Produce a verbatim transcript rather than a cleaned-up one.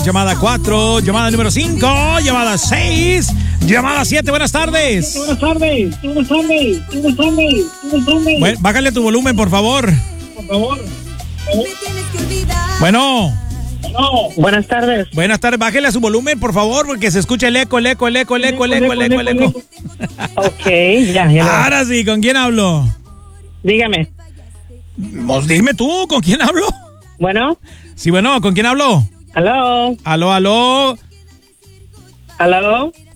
Llamada cuatro, llamada número cinco, llamada seis, llamada siete. Buenas tardes. Buenas tardes. Buenas tardes. Buenas tardes. Buenas tardes. Bueno, bájale tu volumen, por favor. Por favor. Bueno. No. Buenas tardes. Buenas tardes. Bájale a su volumen, por favor, porque se escucha el eco, el eco, el eco, el eco, el eco, el eco, el eco. Ok, ya, ya. Ahora sí, ¿con quién hablo? Dígame. Pues dime tú, ¿con quién hablo? Bueno. Sí, bueno, ¿con quién hablo? Aló. Aló, aló. Aló.